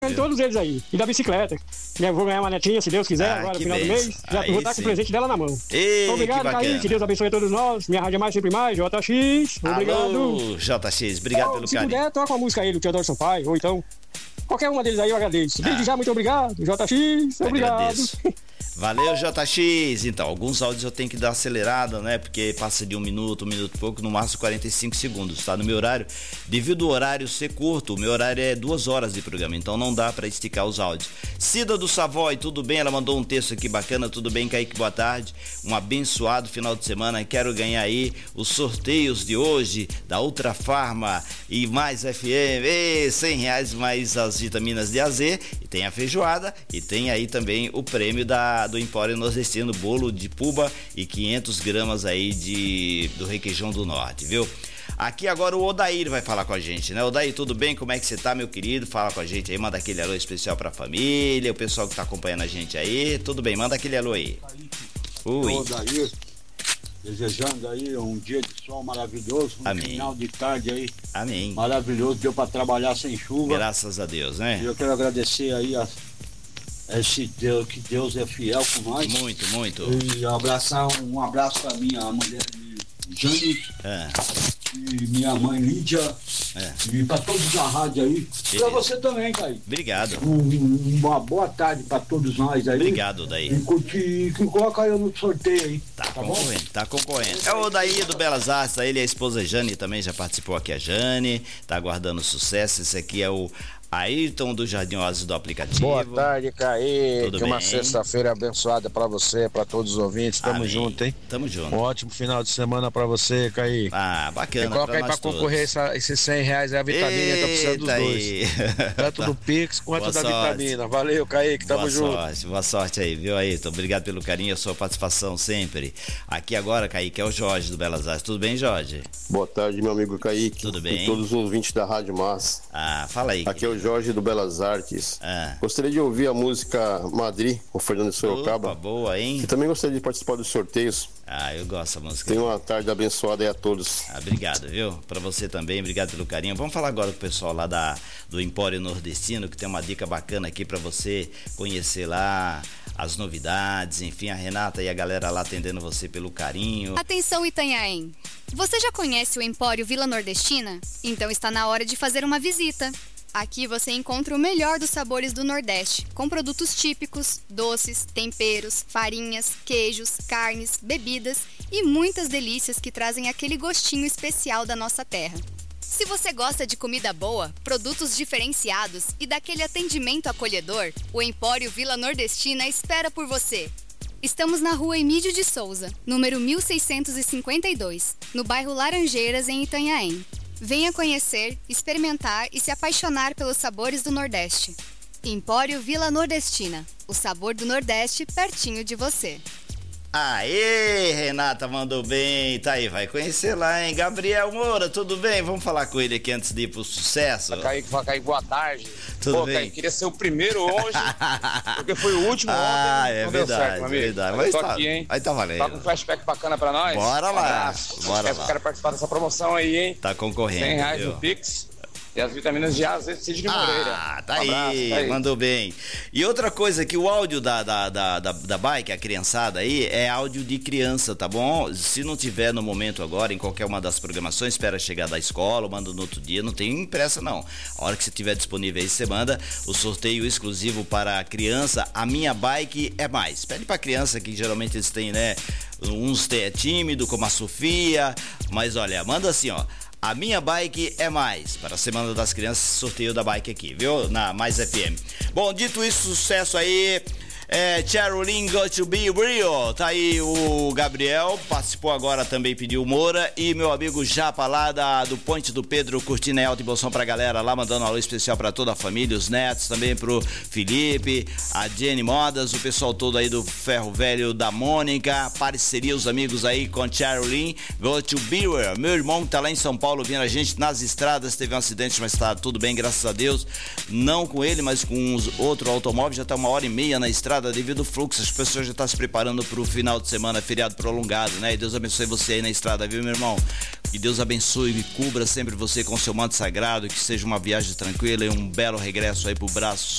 todos eles aí. E da bicicleta. Eu vou ganhar uma netinha, se Deus quiser, agora no final do mês. Já vou estar com o presente dela na mão. Ei, obrigado, Kaique. Deus abençoe a todos nós. Minha rádio é mais, sempre mais. JX. Obrigado. Alô, JX. Obrigado pelo se carinho. Se puder, toca uma música aí do Teodoro Sampaio. Ou então, qualquer uma deles aí eu agradeço. Desde já, muito obrigado. JX, obrigado. Agradeço. Valeu, JX. Então, alguns áudios eu tenho que dar acelerada, né? Porque passa de um minuto e pouco, no máximo 45 segundos, tá? No meu horário, devido ao horário ser curto, o meu horário é 2 horas de programa, então não dá pra esticar os áudios. Cida do Savoy, tudo bem? Ela mandou um texto aqui bacana, tudo bem, Kaique? Boa tarde. Um abençoado final de semana. Quero ganhar aí os sorteios de hoje da Ultra Farma e mais FM. R$100 mais as vitaminas de AZ, e tem a feijoada, e tem aí também o prêmio do Empório Nordestino, bolo de puba e 500 gramas aí do requeijão do norte, viu? Aqui agora o Odair vai falar com a gente, né? Odair, tudo bem? Como é que você tá, meu querido? Fala com a gente aí, manda aquele alô especial pra família, o pessoal que tá acompanhando a gente aí, tudo bem? Manda aquele alô aí. Ui. Odair, desejando aí um dia de sol maravilhoso, Amém. Final de tarde aí. Amém. Maravilhoso, deu pra trabalhar sem chuva. Graças a Deus, né? E eu quero agradecer aí esse Deus, que Deus é fiel com nós. Muito, muito. E um abraço pra minha mulher Jane, e minha mãe Lídia, e pra todos da rádio aí. Pra você também, Kaique. Obrigado. Uma boa tarde pra todos nós aí. Obrigado, Daí. E coloca eu no sorteio aí. Tá concorrendo. É o Daí do Belas Artes, ele e a esposa Jane também já participou aqui, a Jane, tá aguardando sucesso. Esse aqui é o Ayrton do Jardim Oásis do aplicativo. Boa tarde, Kaique. Tudo bem? Uma sexta-feira abençoada pra você, pra todos os ouvintes. Tamo junto, hein? Tamo junto. Um ótimo final de semana pra você, Kaique. Ah, bacana. E coloca aí pra concorrer esses R$100, é a vitamina, tô precisando dos dois. Tanto do Pix quanto da vitamina. Valeu, Kaique, tamo junto. Boa sorte aí, viu, Ayrton? Obrigado pelo carinho e a sua participação sempre. Aqui agora, Kaique, é o Jorge do Belas Artes. Tudo bem, Jorge? Boa tarde, meu amigo Kaique. Tudo bem? E todos os ouvintes da Rádio Massa. Fala aí. Aqui é o Jorge do Belas Artes. Gostaria de ouvir a música Madrid, com o Fernando Sorocaba. Opa, boa, hein? E também gostaria de participar dos sorteios. Eu gosto da música. Tenha uma tarde abençoada aí a todos. Obrigado, viu? Pra você também, obrigado pelo carinho. Vamos falar agora com o pessoal lá do Empório Nordestino, que tem uma dica bacana aqui pra você conhecer lá as novidades, enfim, a Renata e a galera lá atendendo você pelo carinho. Atenção, Itanhaém! Você já conhece o Empório Vila Nordestina? Então está na hora de fazer uma visita. Aqui você encontra o melhor dos sabores do Nordeste, com produtos típicos, doces, temperos, farinhas, queijos, carnes, bebidas e muitas delícias que trazem aquele gostinho especial da nossa terra. Se você gosta de comida boa, produtos diferenciados e daquele atendimento acolhedor, o Empório Vila Nordestina espera por você. Estamos na rua Emídio de Souza, número 1652, no bairro Laranjeiras, em Itanhaém. Venha conhecer, experimentar e se apaixonar pelos sabores do Nordeste. Empório Vila Nordestina, o sabor do Nordeste pertinho de você. Aê, Renata mandou bem, tá aí, vai conhecer lá, hein? Gabriel Moura, tudo bem? Vamos falar com ele aqui antes de ir pro sucesso. Kaique, boa tarde. Tudo bem? Kaique, queria ser o primeiro hoje, porque foi o úlimo ontem. É não verdade, deu certo, meu amigo. verdade. Mas Mas tô tá, aqui, hein? Aí tá valendo. Tá com um flashback bacana pra nós? Bora lá, bora lá. Eu quero participar dessa promoção aí, hein? Tá concorrendo, R$100 no Pix. E as vitaminas de AZ Cid de Moreira. Tá aí, mandou bem. E outra coisa, que o áudio da bike, a criançada aí, é áudio de criança, tá bom? Se não tiver no momento agora, em qualquer uma das programações, espera chegar da escola, manda no outro dia, não tem pressa não. A hora que você tiver disponível aí, você manda o sorteio exclusivo para a criança, a minha bike é mais. Pede pra criança, que geralmente eles têm, né? Uns é tímido, como a Sofia, mas olha, manda assim, ó. A minha bike é mais. Para a Semana das Crianças, sorteio da bike aqui, viu? Na Mais FM. Bom, dito isso, sucesso aí. Cherolin Got to Be Real. Tá aí o Gabriel, participou agora também, pediu Moura. E meu amigo Japa lá do Ponte do Pedro, curtindo em alta e bolsão pra galera lá, mandando um alô especial pra toda a família, os netos também, pro Felipe, a Jenny Modas, o pessoal todo aí do Ferro Velho da Mônica, parceria, os amigos aí com Cherolin Got to Be Real. Meu irmão que tá lá em São Paulo vendo a gente nas estradas, teve um acidente, mas tá tudo bem, graças a Deus. Não com ele, mas com outro automóvel, já tá 1h30 na estrada. estrada devido ao fluxo. As pessoas já estão se preparando para o final de semana, feriado prolongado, né? E Deus abençoe você aí na estrada, viu, meu irmão? Que Deus abençoe e cubra sempre você com seu manto sagrado, que seja uma viagem tranquila e um belo regresso aí pro braço